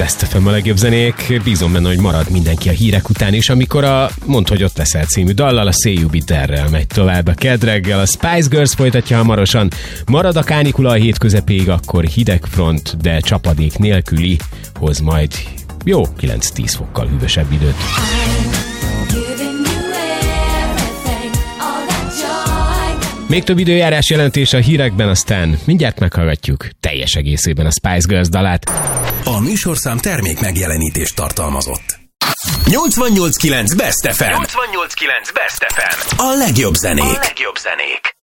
Best FM a legjobb zenék. Bízom benne, hogy marad mindenki a hírek után, és amikor a Mondd, hogy ott leszel című dallal, a Say You Be There-rel megy tovább a kedreggel. A Spice Girls folytatja hamarosan. Marad a kánikula a hét közepéig, akkor hideg front, de csapadék nélküli hoz majd jó 9-10 fokkal hűvösebb időt. Még több időjárás jelentés a hírekben, aztán mindjárt meghallgatjuk teljes egészében a Spice Girls dalát. A műsorszám termék megjelenítést tartalmazott. 88.9 Best FM. 88.9 Best FM. A legjobb zenék.